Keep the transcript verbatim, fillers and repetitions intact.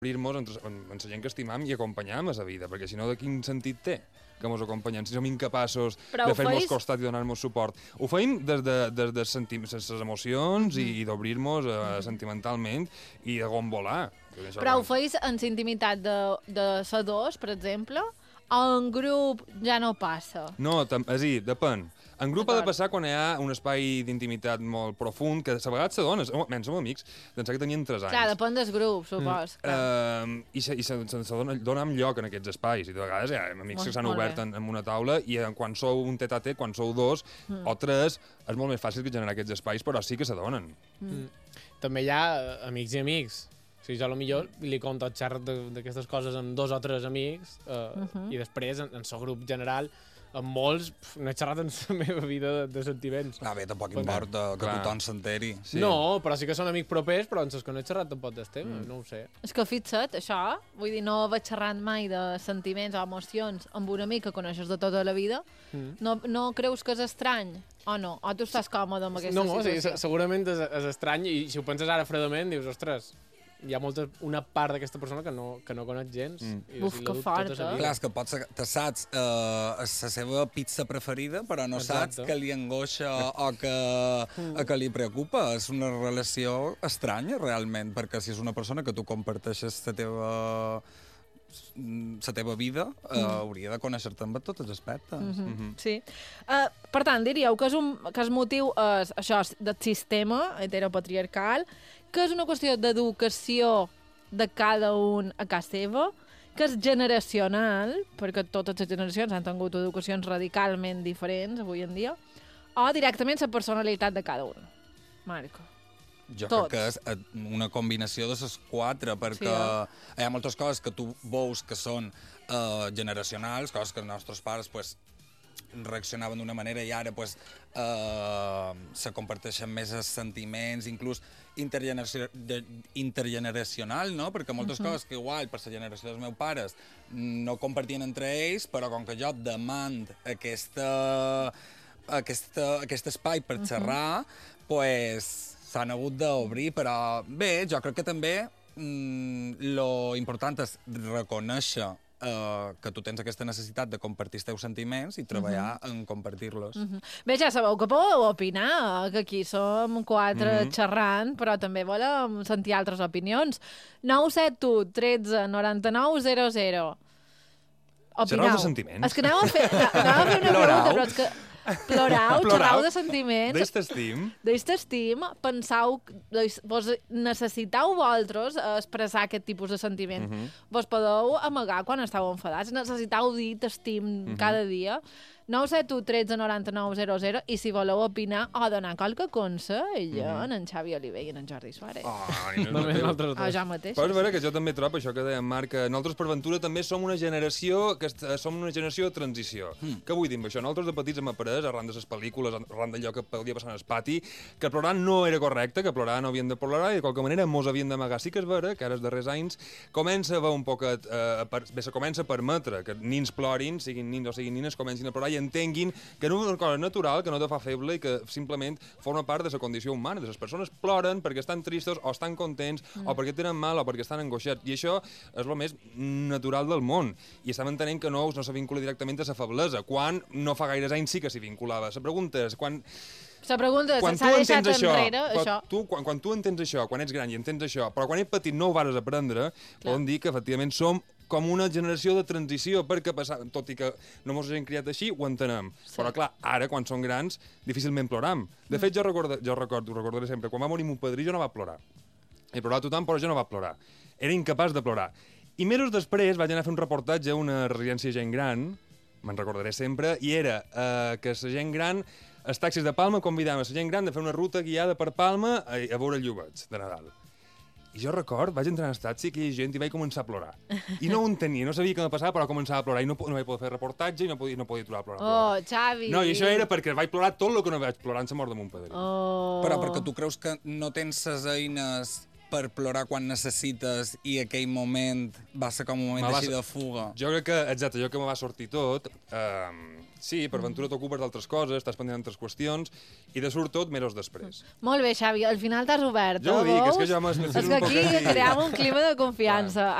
obrir-nos amb, amb la gent que estimam i acompanyam a la vida, perquè si no, de quin sentit té que ens acompanyen, si som incapaços Però de fer-nos feis... costat i donar-nos suport. Ho feim des de, des de sentir les emocions mm. i, i d'obrir-nos uh, sentimentalment i de gombolar. Però ho feis en la intimitat de, de ser dos, per exemple, o en grup ja no passa? No, és a dir, depèn. En grup ha de passar quan hi ha un espai d'intimitat molt profund, que a vegades s'adones, menys som amics, d'ençà que tenien tres anys. Clar, depèn del grup, supos. Mm. Uh, I se, i se, se, se dona, dona lloc en aquests espais. I de vegades hi ha amics molt, que s'han obert en, en una taula i quan sou un tet-a-tet, quan sou dos mm. o tres, és molt més fàcil que generar aquests espais, però sí que s'adonen. Mm. També hi ha amics i amics. O sigui, jo potser li conto el xerrat d'aquestes coses amb dos o tres amics uh, uh -huh. i després, en el seu grup general, amb molts, pf, no he xerrat en la meva vida de, de sentiments. Ah, bé, tampoc importa que tothom s'enteri. Sí. No, però sí que són amics propers, però en els que no he xerrat tampoc del tema, mm. no ho sé. És que fixa't, això, vull dir, no vaig xerrant mai de sentiments o emocions amb un amic que coneixes de tota la vida. Mm. No, no creus que és estrany? O no? O tu estàs còmode amb aquesta no, situació? No, sí, segurament és, és estrany i si ho penses ara fredament dius, ostres, hi ha molta, una part d'aquesta persona que no, que no conec gens. Mm. I Uf, que fort, eh? Clar, és que pots, te saps uh, la seva pizza preferida, però no Exacte. saps que li angoixa o que, mm. que li preocupa. És una relació estranya, realment, perquè si és una persona que tu comparteixes la teva la teva vida, uh, mm. hauria de conèixer-te amb tots els aspectes. Mm -hmm. Mm -hmm. Sí. Uh, per tant, diríeu que, és un, que el motiu és això del sistema heteropatriarcal, que és una qüestió d'educació de cada un a casa seva, que és generacional, perquè totes les generacions han tingut educacions radicalment diferents avui en dia, o directament la personalitat de cada un. Marco. Jo Tots. crec que és una combinació de les quatre, perquè sí, hi ha moltes coses que tu veus que són uh, generacionals, coses que els nostres pares pues, reaccionaven d'una manera i ara pues, uh, se comparteixen més els sentiments, inclús intergeneracional, intergeneracional no? Perquè moltes uh -huh. coses que igual per la generació dels meus pares no compartien entre ells, però com que jo demand aquesta, aquesta, aquest espai per xerrar, uh -huh. pues, s'han hagut d'obrir, però bé, jo crec que també mm, lo important és reconèixer uh, que tu tens aquesta necessitat de compartir els teus sentiments i treballar uh -huh. en compartir-los. Uh -huh. Bé, ja sabeu que podeu opinar, que aquí som quatre uh -huh. xerrant, però també volem sentir altres opinions. nou set u tretze noranta-nou zero zero. Opinau. Xerrau de sentiments. És que anava a fer, anava a fer una pregunta, però és que... Plorau, xerrau de sentiments. Deix t'estim. Deix t'estim. Pensau, vos necessitau vosaltres expressar aquest tipus de sentiment. Uh -huh. Vos podeu amagar quan estàu enfadats. Necessitau dir t'estim uh -huh. cada dia. nou set u tretze noranta-nou zero zero i si voleu opinar o donar qualque consell mm -hmm. en en Xavi Oliver i en en Jordi Suárez. Oh, no o jo mateix. Però és vera que jo també trobo això que deia en Marc, que nosaltres per ventura també som una generació que som una generació de transició. Mm. Què vull dir amb això? Nosaltres de petits hem après, arran de les pel·lícules, arran d'allò que podia passar en el pati, que plorar no era correcte, que plorar no havien de plorar i de qualque manera mos havien d'amagar. Sí que és vera que ara els darrers anys comença a haver un poquet, eh, per, bé, se comença a permetre que nins plorin, siguin nins o siguin nines, comencin a plorar i entenguin que no és una cosa natural, que no te fa feble i que simplement forma part de la condició humana. Les persones ploren perquè estan tristos o estan contents mm. o perquè tenen mal o perquè estan angoixats. I això és el més natural del món. I estem entenent que no, no se vincula directament a la feblesa, quan no fa gaires anys sí que s'hi vinculava. La pregunta és, quan... La pregunta és, s'ha deixat enrere, això. això. Tu, quan, quan tu entens això, quan ets gran i entens això, però quan ets petit no ho vas aprendre, poden dir que efectivament som com una generació de transició, perquè, tot i que no mos hem criat així, ho entenem. Sí. Però, clar, ara, quan som grans, difícilment ploram. De fet, jo recordo, jo recordo, ho recordaré sempre, quan va morir mon padrí jo no va plorar. He plorat tothom, però jo no va plorar. Era incapaç de plorar. I mesos després vaig anar a fer un reportatge a una residència de gent gran, me'n recordaré sempre, i era eh, que la gent gran, els taxis de Palma convidaven la gent gran de fer una ruta guiada per Palma a, a veure lluvets de Nadal. I jo record, vaig entrar en el taxi, aquella gent, i vaig començar a plorar. I no ho entenia, no sabia què me passava, però començava a plorar. I no, no vaig poder fer reportatge i no podia, no podia aturar a plorar. Oh, Xavi! No, i això era perquè vaig plorar tot el que no vaig plorar en la mort de mon padrí. Oh. Però perquè tu creus que no tens les eines per plorar quan necessites i aquell moment va ser com un moment Me va així ser- de fuga. Jo crec que, exacte, jo que me va sortir tot, eh, sí, per ventura t'ocupes d'altres coses, estàs pendent d'altres qüestions, i de surt tot mesos després. Molt bé, Xavi, al final t'has obert. Jo ho eh, dic, és veus? que jo m'es- És que aquí creem un clima de confiança.